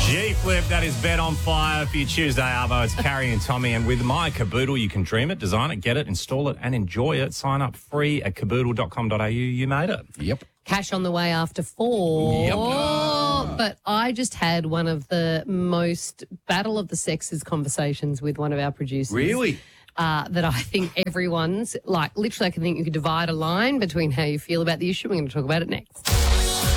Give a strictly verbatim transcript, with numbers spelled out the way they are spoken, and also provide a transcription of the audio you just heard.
G-Flip, that is Bet on Fire for your Tuesday, Arvo. It's Carrie and Tommy. And with My Caboodle, you can dream it, design it, get it, install it, and enjoy it. Sign up free at caboodle dot com dot a u. You made it. Yep. Cash on the way after four. Yep. But I just had one of the most battle of the sexes conversations with one of our producers. Really? Uh, that I think everyone's, like, literally I can think you could divide a line between how you feel about the issue. We're going to talk about it next.